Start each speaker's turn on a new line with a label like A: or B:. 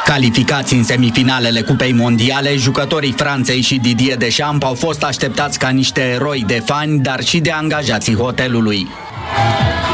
A: Calificați în semifinalele Cupei Mondiale, jucătorii Franței și Didier Deschamps au fost așteptați ca niște eroi de fani, dar și de angajații hotelului.